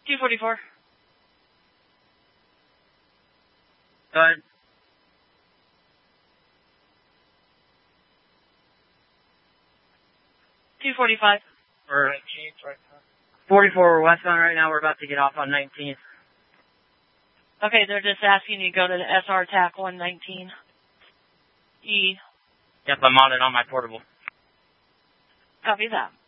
244. Go ahead. $245. We're 19th right now. 44, we're westbound right now. We're about to get off on 19th. Okay, they're just asking you to go to the SR TAC 119. E. Yep, I'm on it on my portable. Copy that.